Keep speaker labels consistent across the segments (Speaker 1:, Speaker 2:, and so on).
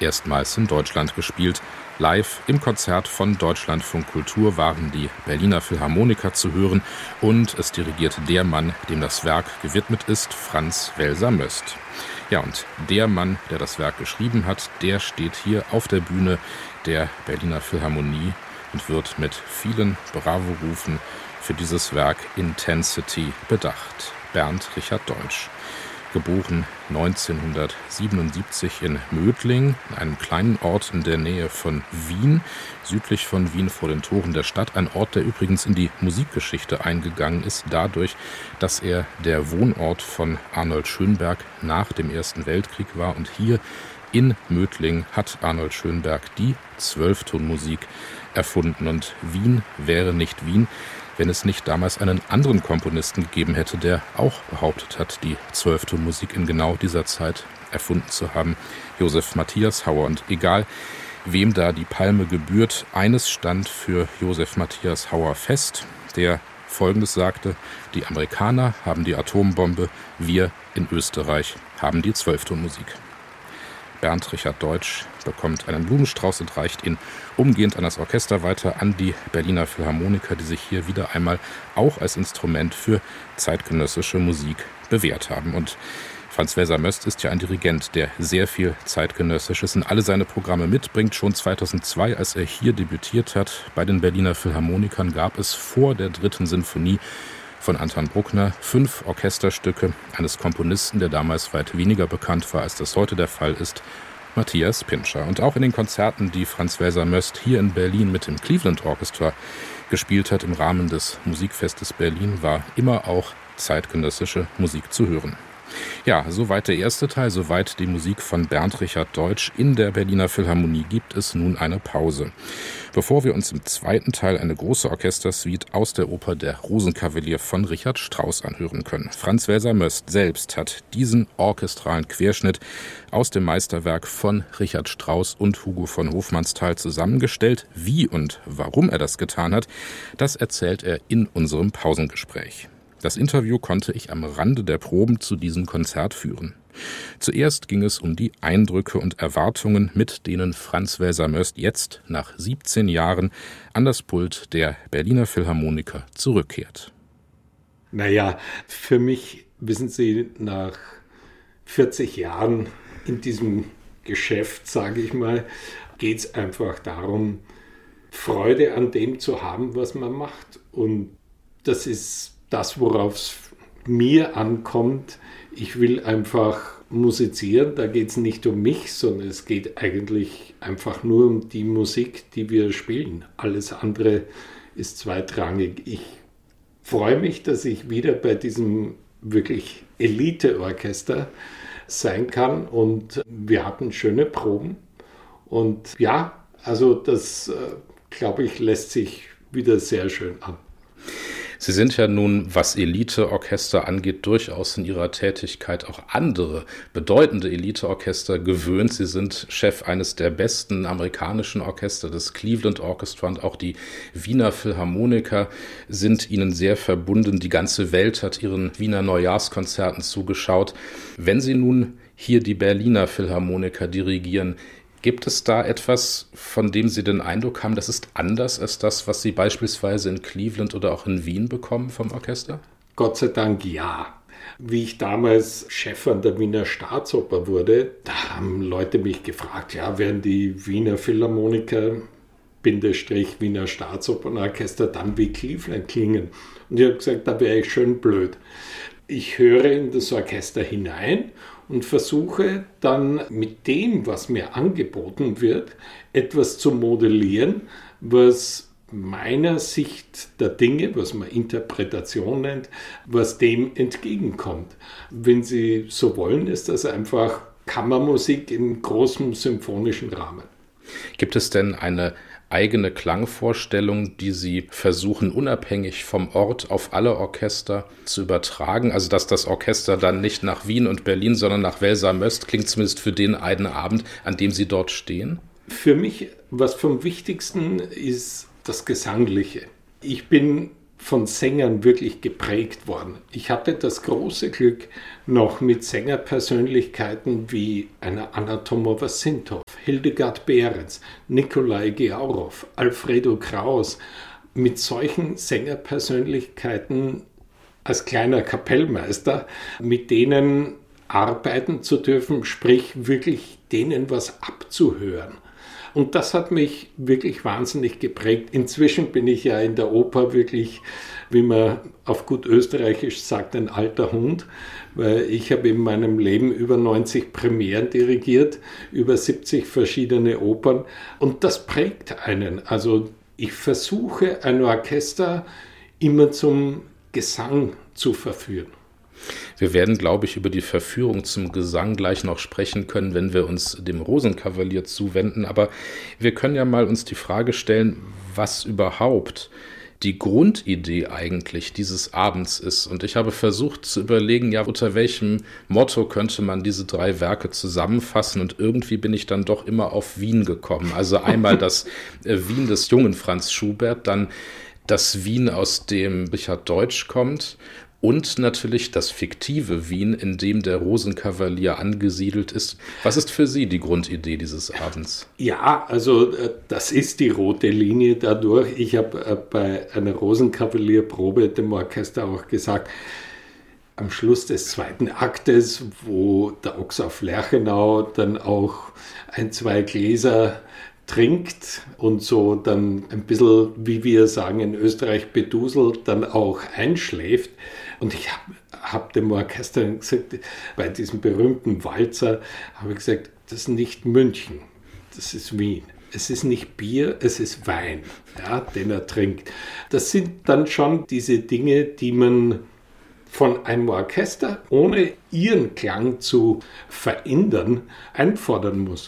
Speaker 1: erstmals in Deutschland gespielt. Live im Konzert von Deutschlandfunk Kultur waren die Berliner Philharmoniker zu hören und es dirigierte der Mann, dem das Werk gewidmet ist, Franz Welser-Möst. Ja, und der Mann, der das Werk geschrieben hat, der steht hier auf der Bühne der Berliner Philharmonie und wird mit vielen Bravo-Rufen für dieses Werk Intensity bedacht. Bernd Richard Deutsch. Geboren 1977 in Mödling, einem kleinen Ort in der Nähe von Wien, südlich von Wien vor den Toren der Stadt. Ein Ort, der übrigens in die Musikgeschichte eingegangen ist, dadurch, dass er der Wohnort von Arnold Schönberg nach dem Ersten Weltkrieg war. Und hier in Mödling hat Arnold Schönberg die Zwölftonmusik erfunden. Und Wien wäre nicht Wien, wenn es nicht damals einen anderen Komponisten gegeben hätte, der auch behauptet hat, die Zwölftonmusik in genau dieser Zeit erfunden zu haben, Josef Matthias Hauer. Und egal, wem da die Palme gebührt, eines stand für Josef Matthias Hauer fest, der Folgendes sagte: Die Amerikaner haben die Atombombe, wir in Österreich haben die Zwölftonmusik. Bernd Richard Deutsch bekommt einen Blumenstrauß und reicht ihn umgehend an das Orchester weiter, an die Berliner Philharmoniker, die sich hier wieder einmal auch als Instrument für zeitgenössische Musik bewährt haben. Und Franz Welser-Möst ist ja ein Dirigent, der sehr viel Zeitgenössisches in alle seine Programme mitbringt. Schon 2002, als er hier debütiert hat, bei den Berliner Philharmonikern, gab es vor der 3. Sinfonie von Anton Bruckner 5 Orchesterstücke eines Komponisten, der damals weit weniger bekannt war, als das heute der Fall ist, Matthias Pintscher. Und auch in den Konzerten, die Franz Welser-Möst hier in Berlin mit dem Cleveland Orchestra gespielt hat im Rahmen des Musikfestes Berlin, war immer auch zeitgenössische Musik zu hören. Ja, soweit der erste Teil, soweit die Musik von Bernd Richard Deutsch. In der Berliner Philharmonie gibt es nun eine Pause. Bevor wir uns im zweiten Teil eine große Orchestersuite aus der Oper Der Rosenkavalier von Richard Strauss anhören können. Franz Welser-Möst selbst hat diesen orchestralen Querschnitt aus dem Meisterwerk von Richard Strauss und Hugo von Hofmannsthal zusammengestellt. Wie und warum er das getan hat, das erzählt er in unserem Pausengespräch. Das Interview konnte ich am Rande der Proben zu diesem Konzert führen. Zuerst ging es um die Eindrücke und Erwartungen, mit denen Franz Welser-Möst jetzt nach 17 Jahren an das Pult der Berliner Philharmoniker zurückkehrt.
Speaker 2: Naja, für mich, wissen Sie, nach 40 Jahren in diesem Geschäft, sage ich mal, geht es einfach darum, Freude an dem zu haben, was man macht. Und das ist das, worauf es mir ankommt. Ich will einfach musizieren, da geht es nicht um mich, sondern es geht eigentlich einfach nur um die Musik, die wir spielen. Alles andere ist zweitrangig. Ich freue mich, dass ich wieder bei diesem wirklich Elite-Orchester sein kann und wir hatten schöne Proben. Und ja, also das, glaube ich, lässt sich wieder sehr schön an.
Speaker 1: Sie sind ja nun, was Elite-Orchester angeht, durchaus in Ihrer Tätigkeit auch andere bedeutende Elite-Orchester gewöhnt. Sie sind Chef eines der besten amerikanischen Orchester, des Cleveland Orchestra, und auch die Wiener Philharmoniker sind Ihnen sehr verbunden. Die ganze Welt hat Ihren Wiener Neujahrskonzerten zugeschaut. Wenn Sie nun hier die Berliner Philharmoniker dirigieren, gibt es da etwas, von dem Sie den Eindruck haben, das ist anders als das, was Sie beispielsweise in Cleveland oder auch in Wien bekommen vom Orchester?
Speaker 2: Gott sei Dank ja. Wie ich damals Chef an der Wiener Staatsoper wurde, da haben Leute mich gefragt, ja, werden die Wiener Philharmoniker Wiener Staatsopernorchester dann wie Cleveland klingen? Und ich habe gesagt, da wäre ich schön blöd. Ich höre in das Orchester hinein und versuche dann mit dem, was mir angeboten wird, etwas zu modellieren, was meiner Sicht der Dinge, was man Interpretation nennt, was dem entgegenkommt. Wenn Sie so wollen, ist das einfach Kammermusik im großen symphonischen Rahmen.
Speaker 1: Gibt es denn eine eigene Klangvorstellung, die Sie versuchen, unabhängig vom Ort auf alle Orchester zu übertragen? Also, dass das Orchester dann nicht nach Wien und Berlin, sondern nach Welser-Möst klingt, zumindest für den einen Abend, an dem Sie dort stehen?
Speaker 2: Für mich, was vom Wichtigsten ist, das Gesangliche. Ich bin von Sängern wirklich geprägt worden. Ich hatte das große Glück, noch mit Sängerpersönlichkeiten wie einer Anna Tomova-Sintow, Hildegard Behrens, Nikolai Gaurow, Alfredo Kraus, mit solchen Sängerpersönlichkeiten als kleiner Kapellmeister, mit denen arbeiten zu dürfen, sprich wirklich denen was abzuhören. Und das hat mich wirklich wahnsinnig geprägt. Inzwischen bin ich ja in der Oper wirklich, wie man auf gut Österreichisch sagt, ein alter Hund, weil ich habe in meinem Leben über 90 Premieren dirigiert, über 70 verschiedene Opern und das prägt einen. Also ich versuche ein Orchester immer zum Gesang zu verführen.
Speaker 1: Wir werden, glaube ich, über die Verführung zum Gesang gleich noch sprechen können, wenn wir uns dem Rosenkavalier zuwenden. Aber wir können ja mal uns die Frage stellen, was überhaupt die Grundidee eigentlich dieses Abends ist. Und ich habe versucht zu überlegen, ja, unter welchem Motto könnte man diese 3 Werke zusammenfassen. Und irgendwie bin ich dann doch immer auf Wien gekommen. Also einmal das Wien des jungen Franz Schubert, dann das Wien, aus dem Richard Deutsch kommt. Und natürlich das fiktive Wien, in dem der Rosenkavalier angesiedelt ist. Was ist für Sie die Grundidee dieses Abends?
Speaker 2: Ja, also das ist die rote Linie dadurch. Ich habe bei einer Rosenkavalierprobe dem Orchester auch gesagt, am Schluss des 2. Aktes, wo der Ochs auf Lerchenau dann auch 1, 2 Gläser trinkt und so dann ein bisschen, wie wir sagen in Österreich, beduselt, dann auch einschläft. Und ich habe dem Orchester gesagt, bei diesem berühmten Walzer, habe ich gesagt, das ist nicht München, das ist Wien. Es ist nicht Bier, es ist Wein, ja, den er trinkt. Das sind dann schon diese Dinge, die man von einem Orchester, ohne ihren Klang zu verändern, einfordern muss.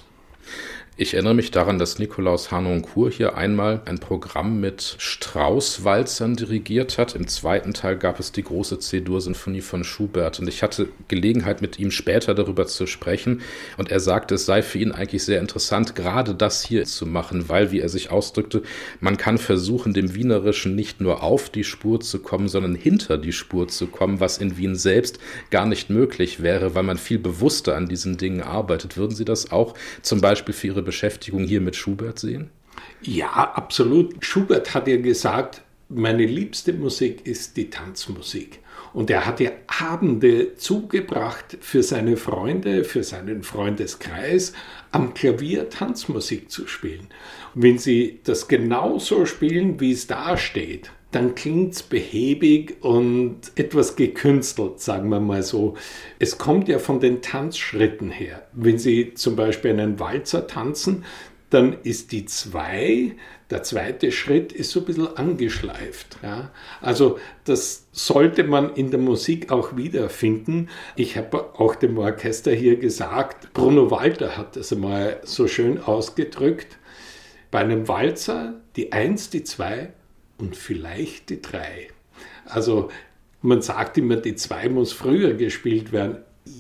Speaker 1: Ich erinnere mich daran, dass Nikolaus Harnoncourt hier einmal ein Programm mit Strauss-Walzern dirigiert hat. Im 2. Teil gab es die große C-Dur-Sinfonie von Schubert. Und ich hatte Gelegenheit, mit ihm später darüber zu sprechen. Und er sagte, es sei für ihn eigentlich sehr interessant, gerade das hier zu machen, weil, wie er sich ausdrückte, man kann versuchen, dem Wienerischen nicht nur auf die Spur zu kommen, sondern hinter die Spur zu kommen, was in Wien selbst gar nicht möglich wäre, weil man viel bewusster an diesen Dingen arbeitet. Würden Sie das auch zum Beispiel für Ihre Beschäftigung hier mit Schubert sehen?
Speaker 2: Ja, absolut. Schubert hat ja gesagt, meine liebste Musik ist die Tanzmusik. Und er hat ja Abende zugebracht für seine Freunde, für seinen Freundeskreis, am Klavier Tanzmusik zu spielen. Und wenn sie das genauso spielen, wie es da steht, dann klingt es behäbig und etwas gekünstelt, sagen wir mal so. Es kommt ja von den Tanzschritten her. Wenn Sie zum Beispiel einen Walzer tanzen, dann ist die 2, der 2. Schritt ist so ein bisschen angeschleift. Ja? Also das sollte man in der Musik auch wiederfinden. Ich habe auch dem Orchester hier gesagt, Bruno Walter hat das einmal so schön ausgedrückt, bei einem Walzer die 1, die 2 und vielleicht die 3. Also man sagt immer, die 2 muss früher gespielt werden.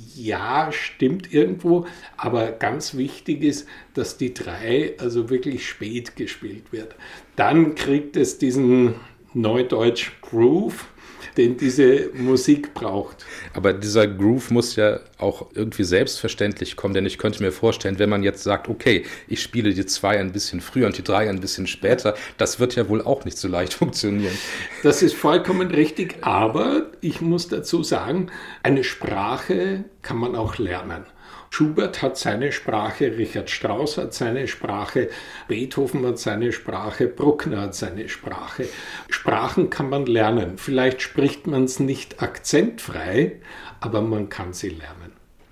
Speaker 2: Ja, stimmt irgendwo, aber ganz wichtig ist, dass die 3 also wirklich spät gespielt wird. Dann kriegt es diesen Neudeutsch Groove, den diese Musik braucht.
Speaker 1: Aber dieser Groove muss ja auch irgendwie selbstverständlich kommen, denn ich könnte mir vorstellen, wenn man jetzt sagt, okay, ich spiele die 2 ein bisschen früher und die 3 ein bisschen später, das wird ja wohl auch nicht so leicht funktionieren.
Speaker 2: Das ist vollkommen richtig, aber ich muss dazu sagen, eine Sprache kann man auch lernen. Schubert hat seine Sprache, Richard Strauss hat seine Sprache, Beethoven hat seine Sprache, Bruckner hat seine Sprache. Sprachen kann man lernen. Vielleicht spricht man es nicht akzentfrei, aber man kann sie lernen.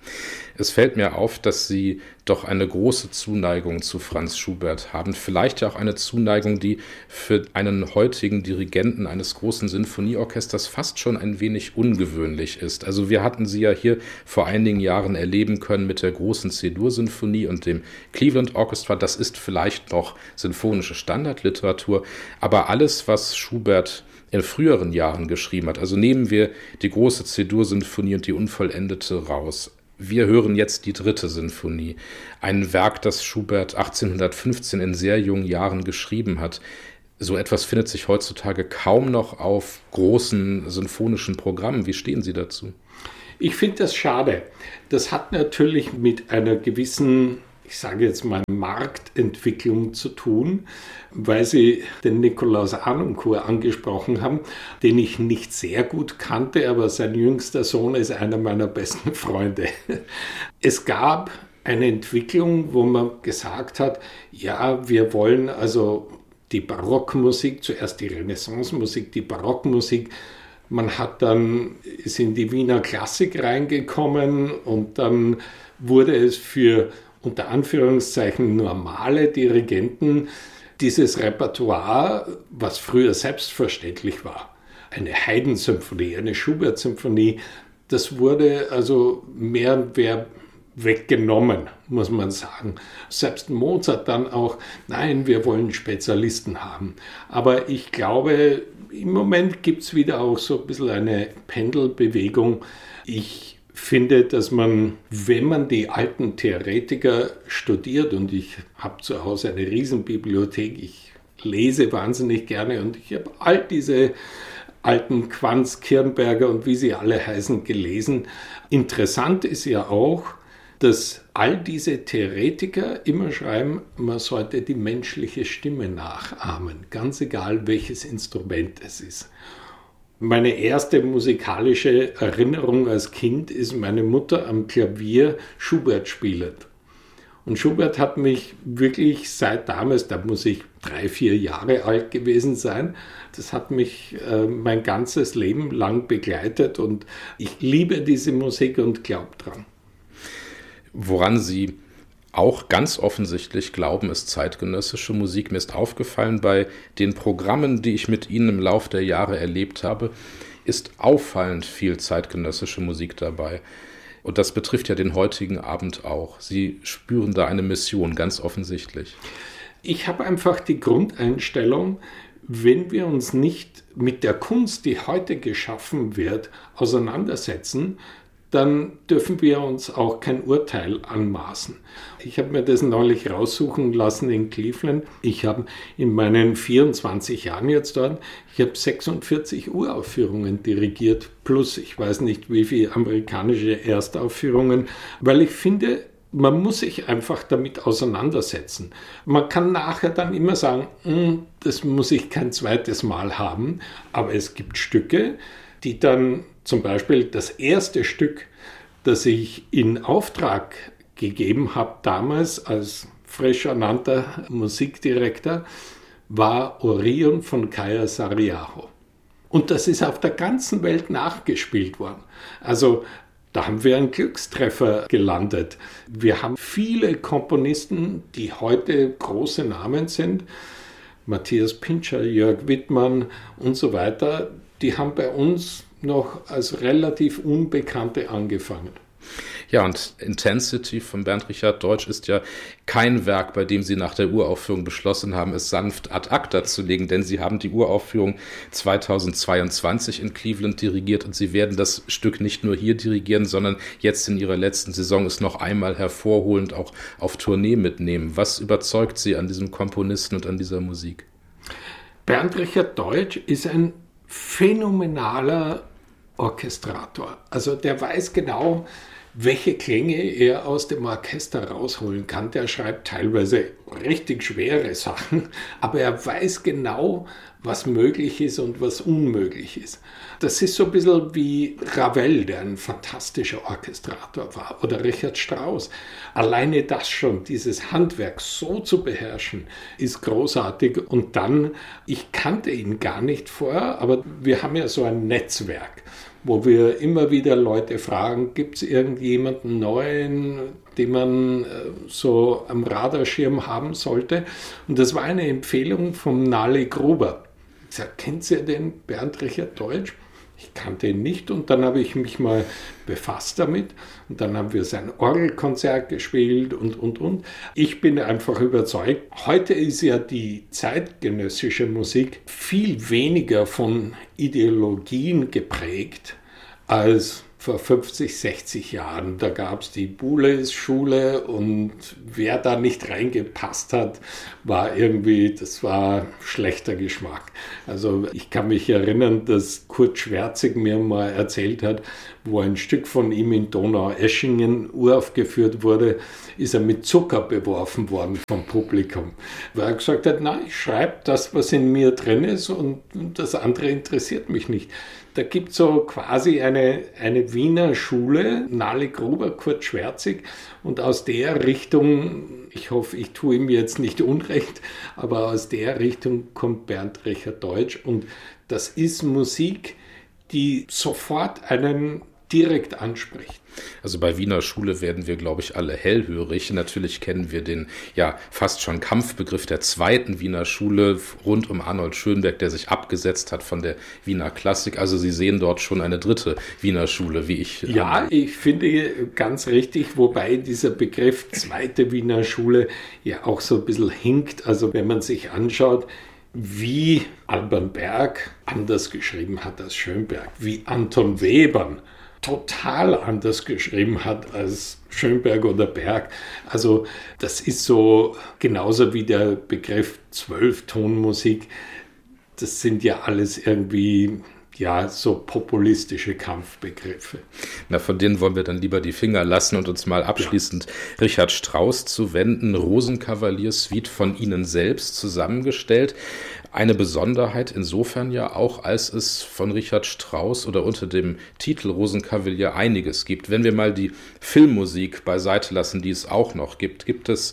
Speaker 1: Es fällt mir auf, dass Sie doch eine große Zuneigung zu Franz Schubert haben. Vielleicht ja auch eine Zuneigung, die für einen heutigen Dirigenten eines großen Sinfonieorchesters fast schon ein wenig ungewöhnlich ist. Also wir hatten Sie ja hier vor einigen Jahren erleben können mit der großen C-Dur-Sinfonie und dem Cleveland Orchestra. Das ist vielleicht noch sinfonische Standardliteratur, aber alles, was Schubert in früheren Jahren geschrieben hat, also nehmen wir die große C-Dur-Sinfonie und die Unvollendete raus. Wir hören jetzt die 3. Sinfonie, ein Werk, das Schubert 1815 in sehr jungen Jahren geschrieben hat. So etwas findet sich heutzutage kaum noch auf großen sinfonischen Programmen. Wie stehen Sie dazu?
Speaker 2: Ich finde das schade. Das hat natürlich mit einer gewissen ich sage jetzt mal, Marktentwicklung zu tun, weil Sie den Nikolaus Arnoncourt angesprochen haben, den ich nicht sehr gut kannte, aber sein jüngster Sohn ist einer meiner besten Freunde. Es gab eine Entwicklung, wo man gesagt hat, ja, wir wollen also die Barockmusik, zuerst die Renaissance-Musik, die Barockmusik. Man ist in die Wiener Klassik reingekommen und dann wurde es für unter Anführungszeichen normale Dirigenten dieses Repertoire, was früher selbstverständlich war, eine Haydn-Symphonie, eine Schubert-Symphonie, das wurde also mehr und mehr weggenommen, muss man sagen. Selbst Mozart dann auch, nein, wir wollen Spezialisten haben. Aber ich glaube, im Moment gibt es wieder auch so ein bisschen eine Pendelbewegung. Ich finde, dass man, wenn man die alten Theoretiker studiert, und ich habe zu Hause eine Riesenbibliothek, ich lese wahnsinnig gerne und ich habe all diese alten Quanz, Kirnberger und wie sie alle heißen gelesen. Interessant ist ja auch, dass all diese Theoretiker immer schreiben, man sollte die menschliche Stimme nachahmen, ganz egal welches Instrument es ist. Meine erste musikalische Erinnerung als Kind ist meine Mutter am Klavier Schubert spielend. Und Schubert hat mich wirklich seit damals, da muss ich 3-4 Jahre alt gewesen sein, das hat mich mein ganzes Leben lang begleitet und ich liebe diese Musik und glaube dran.
Speaker 1: Woran Sie auch ganz offensichtlich glauben, ist zeitgenössische Musik. Mir ist aufgefallen, bei den Programmen, die ich mit Ihnen im Laufe der Jahre erlebt habe, ist auffallend viel zeitgenössische Musik dabei. Und das betrifft ja den heutigen Abend auch. Sie spüren da eine Mission, ganz offensichtlich.
Speaker 2: Ich habe einfach die Grundeinstellung, wenn wir uns nicht mit der Kunst, die heute geschaffen wird, auseinandersetzen, dann dürfen wir uns auch kein Urteil anmaßen. Ich habe mir das neulich raussuchen lassen in Cleveland. Ich habe in meinen 24 Jahren jetzt dort, ich habe 46 Uraufführungen dirigiert, plus ich weiß nicht wie viele amerikanische Erstaufführungen, weil ich finde, man muss sich einfach damit auseinandersetzen. Man kann nachher dann immer sagen, das muss ich kein zweites Mal haben, aber es gibt Stücke, die dann zum Beispiel das erste Stück, das ich in Auftrag gegeben habe damals als frisch ernannter Musikdirektor, war Orion von Kaija Saariaho. Und das ist auf der ganzen Welt nachgespielt worden. Also da haben wir einen Glückstreffer gelandet. Wir haben viele Komponisten, die heute große Namen sind, Matthias Pintscher, Jörg Wittmann und so weiter, die haben bei uns noch als relativ Unbekannte angefangen.
Speaker 1: Ja, und Intensity von Bernd Richard Deutsch ist ja kein Werk, bei dem Sie nach der Uraufführung beschlossen haben, es sanft ad acta zu legen, denn Sie haben die Uraufführung 2022 in Cleveland dirigiert und Sie werden das Stück nicht nur hier dirigieren, sondern jetzt in Ihrer letzten Saison es noch einmal hervorholend auch auf Tournee mitnehmen. Was überzeugt Sie an diesem Komponisten und an dieser Musik?
Speaker 2: Bernd Richard Deutsch ist ein phänomenaler Orchestrator. Also der weiß genau, welche Klänge er aus dem Orchester rausholen kann. Der schreibt teilweise richtig schwere Sachen, aber er weiß genau, was möglich ist und was unmöglich ist. Das ist so ein bisschen wie Ravel, der ein fantastischer Orchestrator war, oder Richard Strauss. Alleine das schon, dieses Handwerk so zu beherrschen, ist großartig. Und dann, ich kannte ihn gar nicht vorher, aber wir haben ja so ein Netzwerk, wo wir immer wieder Leute fragen, gibt es irgendjemanden Neuen, den man so am Radarschirm haben sollte? Und das war eine Empfehlung vom Nali Gruber. Ich sage, kennt ihr den Bernd Richard Deutsch? Ich kannte ihn nicht und dann habe ich mich mal befasst damit und dann haben wir sein Orgelkonzert gespielt und. Ich bin einfach überzeugt, heute ist ja die zeitgenössische Musik viel weniger von Ideologien geprägt als vor 50, 60 Jahren. Da gab es die Boulez-Schule und wer da nicht reingepasst hat, das war schlechter Geschmack. Also ich kann mich erinnern, dass Kurt Schwerzig mir mal erzählt hat, wo ein Stück von ihm in Donaueschingen uraufgeführt wurde, ist er mit Zucker beworfen worden vom Publikum. Weil er gesagt hat, nein, ich schreibe das, was in mir drin ist und das andere interessiert mich nicht. Da gibt es so quasi eine Wiener Schule, Nale Gruber, Kurt Schwerzig, und aus der Richtung, ich hoffe, ich tue ihm jetzt nicht Unrecht, aber aus der Richtung kommt Bernd Richard Deutsch, und das ist Musik, die sofort einen direkt anspricht.
Speaker 1: Also bei Wiener Schule werden wir, glaube ich, alle hellhörig. Natürlich kennen wir den ja fast schon Kampfbegriff der zweiten Wiener Schule rund um Arnold Schönberg, der sich abgesetzt hat von der Wiener Klassik. Also Sie sehen dort schon eine dritte Wiener Schule, wie ich.
Speaker 2: Ja, ich finde ganz richtig, wobei dieser Begriff zweite Wiener Schule ja auch so ein bisschen hinkt. Also wenn man sich anschaut, wie Alban Berg anders geschrieben hat als Schönberg, wie Anton Webern total anders geschrieben hat als Schönberg oder Berg. Also das ist so genauso wie der Begriff Zwölftonmusik. Das sind ja alles irgendwie so populistische Kampfbegriffe.
Speaker 1: Na, von denen wollen wir dann lieber die Finger lassen und uns mal abschließend Richard Strauss zuwenden. Rosenkavalier-Suite von Ihnen selbst zusammengestellt. Eine Besonderheit insofern ja auch, als es von Richard Strauss oder unter dem Titel Rosenkavalier einiges gibt. Wenn wir mal die Filmmusik beiseite lassen, die es auch noch gibt, gibt es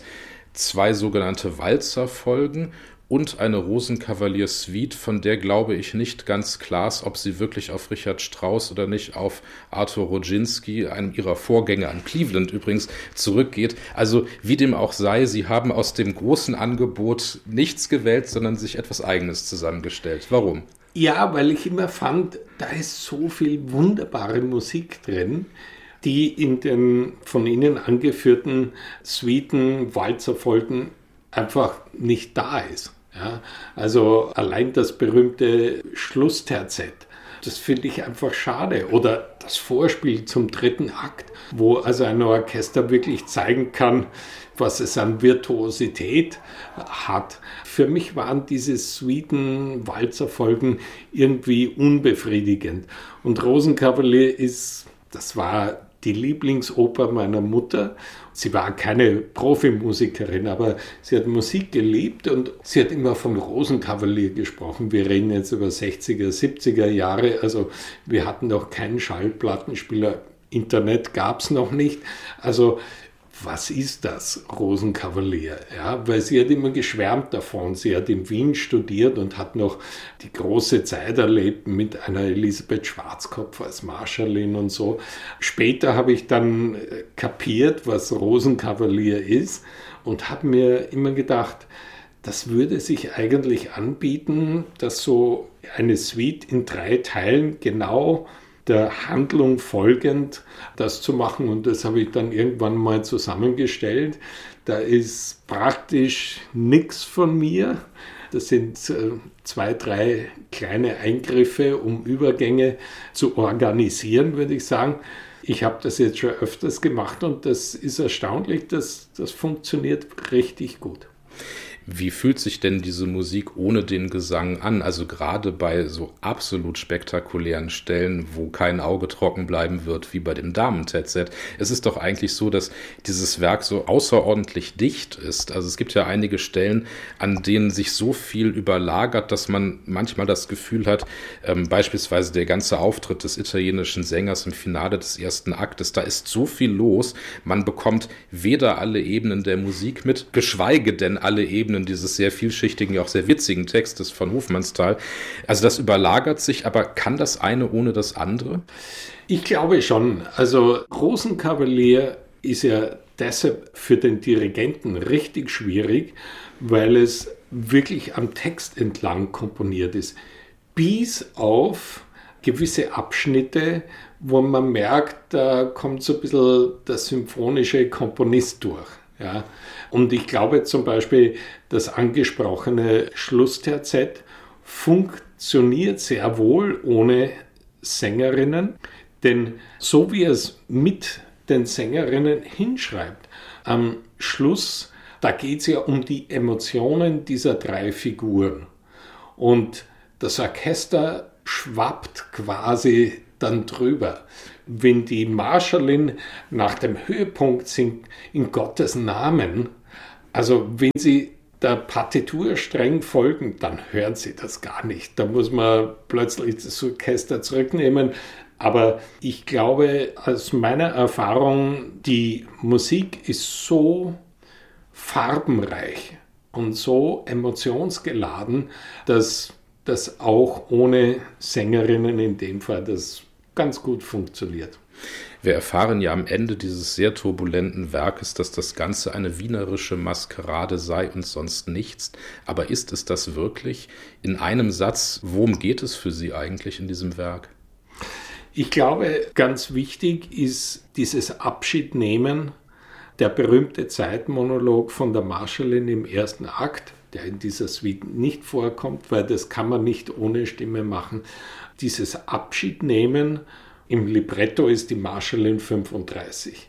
Speaker 1: 2 sogenannte Walzerfolgen und eine Rosenkavalier-Suite, von der glaube ich nicht ganz klar ist, ob sie wirklich auf Richard Strauss oder nicht auf Arthur Rodzinski, einem ihrer Vorgänger an Cleveland übrigens, zurückgeht. Also wie dem auch sei, sie haben aus dem großen Angebot nichts gewählt, sondern sich etwas Eigenes zusammengestellt. Warum?
Speaker 2: Ja, weil ich immer fand, da ist so viel wunderbare Musik drin, die in den von Ihnen angeführten Suiten, Walzerfolgen einfach nicht da ist. Ja, also allein das berühmte Schlussterzett, das finde ich einfach schade. Oder das Vorspiel zum 3. Akt, wo also ein Orchester wirklich zeigen kann, was es an Virtuosität hat. Für mich waren diese Suiten, Walzerfolgen irgendwie unbefriedigend. Und Rosenkavalier das war die Lieblingsoper meiner Mutter. Sie war keine Profimusikerin, aber sie hat Musik geliebt und sie hat immer von Rosenkavalier gesprochen. Wir reden jetzt über 60er, 70er Jahre, also wir hatten noch keinen Schallplattenspieler, Internet gab es noch nicht. Also was ist das, Rosenkavalier? Ja, weil sie hat immer geschwärmt davon. Sie hat in Wien studiert und hat noch die große Zeit erlebt mit einer Elisabeth Schwarzkopf als Marschallin und so. Später habe ich dann kapiert, was Rosenkavalier ist und habe mir immer gedacht, das würde sich eigentlich anbieten, dass so eine Suite in 3 Teilen genau der Handlung folgend das zu machen, und das habe ich dann irgendwann mal zusammengestellt. Da ist praktisch nichts von mir. Das sind 2, 3 kleine Eingriffe, um Übergänge zu organisieren, würde ich sagen. Ich habe das jetzt schon öfters gemacht und das ist erstaunlich, das funktioniert richtig gut.
Speaker 1: Wie fühlt sich denn diese Musik ohne den Gesang an? Also gerade bei so absolut spektakulären Stellen, wo kein Auge trocken bleiben wird, wie bei dem Damen-TZ. Es ist doch eigentlich so, dass dieses Werk so außerordentlich dicht ist. Also es gibt ja einige Stellen, an denen sich so viel überlagert, dass man manchmal das Gefühl hat, beispielsweise der ganze Auftritt des italienischen Sängers im Finale des 1. Aktes, da ist so viel los, man bekommt weder alle Ebenen der Musik mit, geschweige denn alle Ebenen dieses sehr vielschichtigen, ja auch sehr witzigen Textes von Hofmannsthal. Also das überlagert sich, aber kann das eine ohne das andere?
Speaker 2: Ich glaube schon. Also Rosenkavalier ist ja deshalb für den Dirigenten richtig schwierig, weil es wirklich am Text entlang komponiert ist. Bis auf gewisse Abschnitte, wo man merkt, da kommt so ein bisschen der symphonische Komponist durch. Ja. Und ich glaube zum Beispiel, das angesprochene Schlussterzett funktioniert sehr wohl ohne Sängerinnen, denn so wie es mit den Sängerinnen hinschreibt, am Schluss, da geht es ja um die Emotionen dieser 3 Figuren. Und das Orchester schwappt quasi dann drüber. Wenn die Marschallin nach dem Höhepunkt singt, in Gottes Namen, also wenn Sie der Partitur streng folgen, dann hören Sie das gar nicht. Da muss man plötzlich das Orchester zurücknehmen. Aber ich glaube, aus meiner Erfahrung, die Musik ist so farbenreich und so emotionsgeladen, dass das auch ohne Sängerinnen in dem Fall das ganz gut funktioniert.
Speaker 1: Wir erfahren ja am Ende dieses sehr turbulenten Werkes, dass das Ganze eine wienerische Maskerade sei und sonst nichts. Aber ist es das wirklich? In einem Satz, worum geht es für Sie eigentlich in diesem Werk?
Speaker 2: Ich glaube, ganz wichtig ist dieses Abschiednehmen, der berühmte Zeitmonolog von der Marschallin im ersten Akt, der in dieser Suite nicht vorkommt, weil das kann man nicht ohne Stimme machen. Dieses Abschiednehmen, im Libretto ist die Marschallin 35.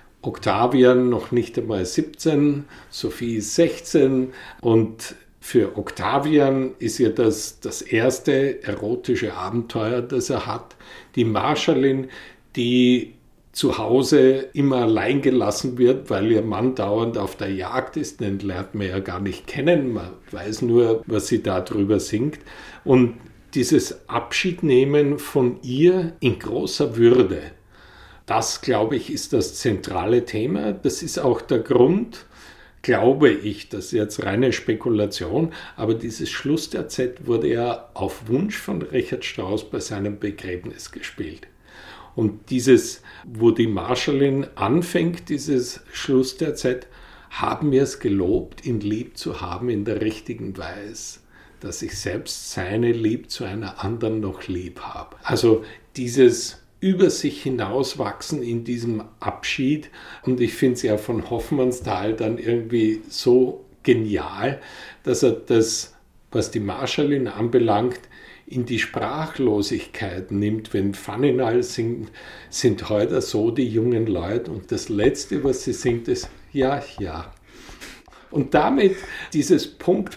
Speaker 2: Octavian noch nicht einmal 17, Sophie ist 16 und für Octavian ist ja das erste erotische Abenteuer, das er hat. Die Marschallin, die zu Hause immer allein gelassen wird, weil ihr Mann dauernd auf der Jagd ist, den lernt man ja gar nicht kennen, man weiß nur, was sie da drüber singt. Und dieses Abschiednehmen von ihr in großer Würde, das, glaube ich, ist das zentrale Thema. Das ist auch der Grund, glaube ich, das ist jetzt reine Spekulation, aber dieses Schlussterzett wurde ja auf Wunsch von Richard Strauss bei seinem Begräbnis gespielt. Und dieses, wo die Marschallin anfängt, dieses Schlussterzett, haben wir es gelobt, ihn lieb zu haben in der richtigen Weise, dass ich selbst seine Lieb zu einer anderen noch lieb habe. Also dieses über sich hinauswachsen in diesem Abschied. Und ich finde es ja von Hoffmannsthal dann irgendwie so genial, dass er das, was die Marschallin anbelangt, in die Sprachlosigkeit nimmt. Wenn Faninal singt, sind heute so die jungen Leute und das Letzte, was sie singt, ist ja, ja. Und damit dieses Punkt,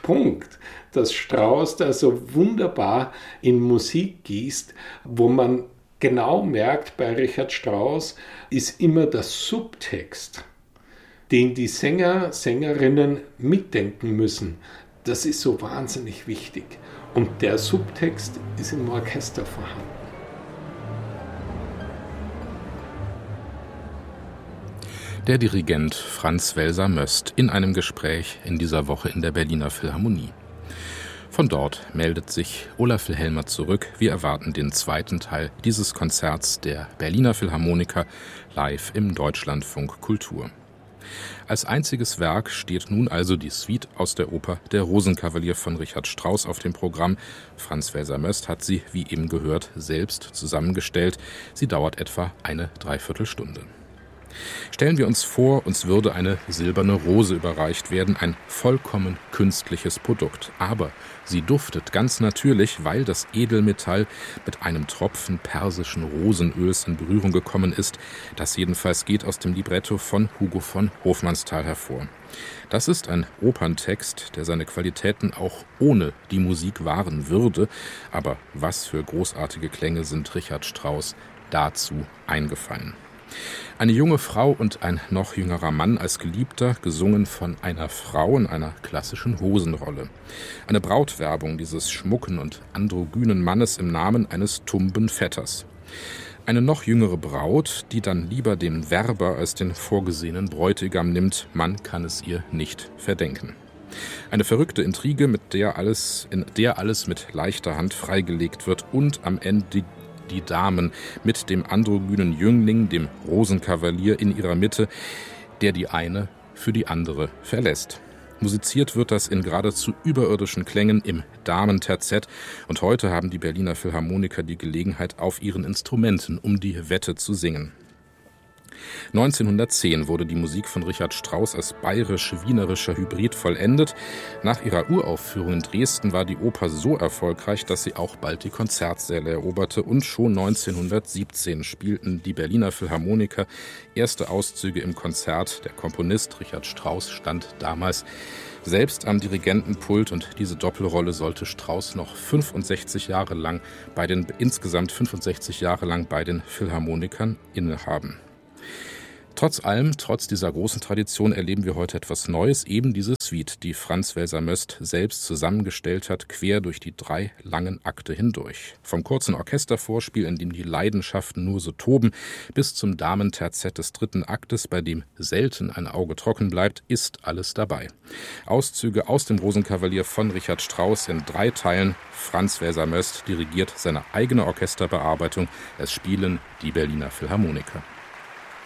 Speaker 2: das Strauss da so wunderbar in Musik gießt, wo man genau merkt, bei Richard Strauss ist immer der Subtext, den die Sänger, Sängerinnen mitdenken müssen. Das ist so wahnsinnig wichtig. Und der Subtext ist im Orchester vorhanden.
Speaker 1: Der Dirigent Franz Welser-Möst in einem Gespräch in dieser Woche in der Berliner Philharmonie. Von dort meldet sich Olaf Wilhelmer zurück. Wir erwarten den zweiten Teil dieses Konzerts der Berliner Philharmoniker live im Deutschlandfunk Kultur. Als einziges Werk steht nun also die Suite aus der Oper Der Rosenkavalier von Richard Strauss auf dem Programm. Franz Welser-Möst hat sie, wie eben gehört, selbst zusammengestellt. Sie dauert etwa eine Dreiviertelstunde. Stellen wir uns vor, uns würde eine silberne Rose überreicht werden, ein vollkommen künstliches Produkt. Aber sie duftet ganz natürlich, weil das Edelmetall mit einem Tropfen persischen Rosenöls in Berührung gekommen ist. Das jedenfalls geht aus dem Libretto von Hugo von Hofmannsthal hervor. Das ist ein Operntext, der seine Qualitäten auch ohne die Musik wahren würde. Aber was für großartige Klänge sind Richard Strauss dazu eingefallen. Eine junge Frau und ein noch jüngerer Mann als Geliebter, gesungen von einer Frau in einer klassischen Hosenrolle. Eine Brautwerbung dieses schmucken und androgynen Mannes im Namen eines tumben Vetters. Eine noch jüngere Braut, die dann lieber den Werber als den vorgesehenen Bräutigam nimmt, man kann es ihr nicht verdenken. Eine verrückte Intrige, in der alles mit leichter Hand freigelegt wird und am Ende die Damen mit dem androgynen Jüngling, dem Rosenkavalier in ihrer Mitte, der die eine für die andere verlässt. Musiziert wird das in geradezu überirdischen Klängen im Damenterzett und heute haben die Berliner Philharmoniker die Gelegenheit, auf ihren Instrumenten um die Wette zu singen. 1910 wurde die Musik von Richard Strauss als bayerisch-wienerischer Hybrid vollendet. Nach ihrer Uraufführung in Dresden war die Oper so erfolgreich, dass sie auch bald die Konzertsäle eroberte. Und schon 1917 spielten die Berliner Philharmoniker erste Auszüge im Konzert. Der Komponist Richard Strauss stand damals selbst am Dirigentenpult, und diese Doppelrolle sollte Strauss noch insgesamt 65 Jahre lang bei den Philharmonikern innehaben. Trotz dieser großen Tradition erleben wir heute etwas Neues, eben diese Suite, die Franz Welser-Möst selbst zusammengestellt hat, quer durch die 3 langen Akte hindurch. Vom kurzen Orchestervorspiel, in dem die Leidenschaften nur so toben, bis zum Damenterzett des 3. Aktes, bei dem selten ein Auge trocken bleibt, ist alles dabei. Auszüge aus dem Rosenkavalier von Richard Strauss in 3 Teilen. Franz Welser-Möst dirigiert seine eigene Orchesterbearbeitung. Es spielen die Berliner Philharmoniker.